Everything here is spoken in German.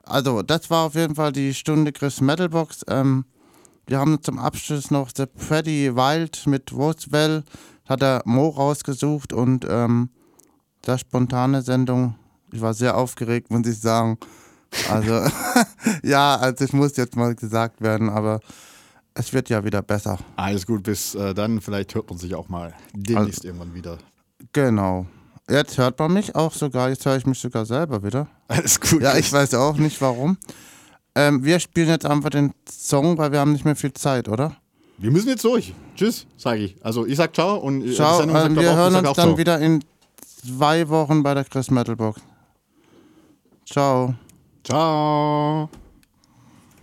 also das war auf jeden Fall die Stunde Chris Metalbox. Wir haben zum Abschluss noch The Pretty Wild mit Roswell, hat der Mo rausgesucht und der spontane Sendung, ich war sehr aufgeregt, muss ich sagen. Also, ja, also es muss jetzt mal gesagt werden, aber es wird ja wieder besser. Alles gut, bis dann. Vielleicht hört man sich auch mal demnächst irgendwann wieder. Genau. Jetzt hört man mich auch sogar, jetzt höre ich mich sogar selber wieder. Alles gut. Ja, ich weiß auch nicht warum. Wir spielen jetzt einfach den Song, weil wir haben nicht mehr viel Zeit, oder? Wir müssen jetzt durch. Tschüss, sage ich. Also ich sag ciao und ciao, die sagt wir auch, hören uns dann ciao. wieder in 2 Wochen bei der Chris Metalbox. Ciao. Ciao.